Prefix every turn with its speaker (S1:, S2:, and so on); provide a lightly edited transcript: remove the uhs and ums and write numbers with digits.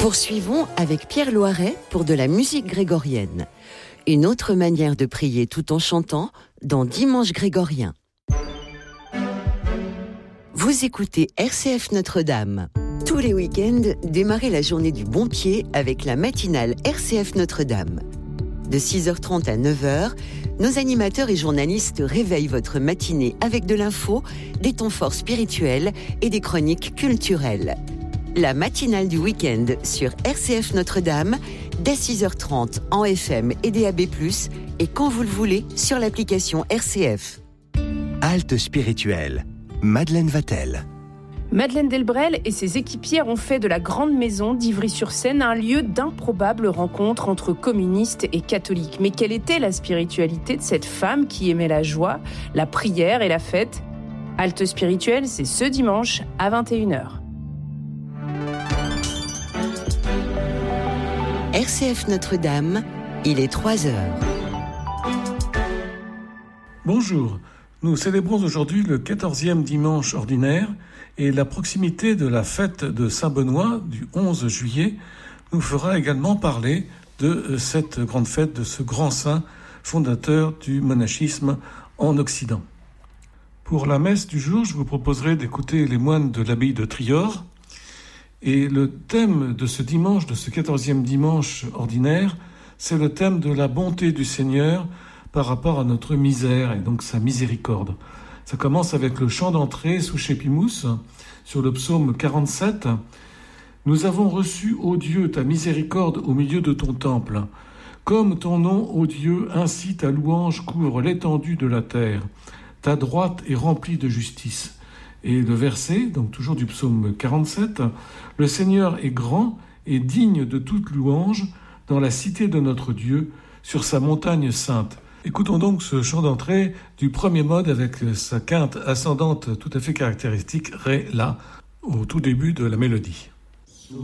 S1: Poursuivons avec Pierre Loiret pour de la musique grégorienne. Une autre manière de prier tout en chantant dans Dimanche grégorien. Vous écoutez RCF Notre-Dame. Tous les week-ends, démarrez la journée du bon pied avec la matinale RCF Notre-Dame. De 6h30 à 9h, nos animateurs et journalistes réveillent votre matinée avec de l'info, des temps forts spirituels et des chroniques culturelles. La matinale du week-end sur RCF Notre-Dame, dès 6h30 en FM et DAB+, et quand vous le voulez sur l'application RCF.
S2: Halte spirituelle, Madeleine Vatel.
S3: Madeleine Delbrel et ses équipières ont fait de la Grande Maison d'Ivry-sur-Seine un lieu d'improbables rencontres entre communistes et catholiques. Mais quelle était la spiritualité de cette femme qui aimait la joie, la prière et la fête ? Halte spirituelle, c'est ce dimanche à 21h.
S1: RCF Notre-Dame, il est 3h.
S4: Bonjour, nous célébrons aujourd'hui le 14e dimanche ordinaire et la proximité de la fête de Saint-Benoît du 11 juillet nous fera également parler de cette grande fête, de ce grand saint fondateur du monachisme en Occident. Pour la messe du jour, je vous proposerai d'écouter les moines de l'abbaye de Trior. Et le thème de ce dimanche, de ce 14e dimanche ordinaire, c'est le thème de la bonté du Seigneur par rapport à notre misère et donc sa miséricorde. Ça commence avec le chant d'entrée sous Chépimous, sur le psaume 47. « Nous avons reçu, ô Dieu, ta miséricorde au milieu de ton temple. Comme ton nom, ô Dieu, ainsi ta louange couvre l'étendue de la terre. Ta droite est remplie de justice. » Et le verset, donc toujours du psaume 47, « Le Seigneur est grand et digne de toute louange dans la cité de notre Dieu, sur sa montagne sainte. » Écoutons donc ce chant d'entrée du premier mode avec sa quinte ascendante tout à fait caractéristique, Ré, La, au tout début de la mélodie.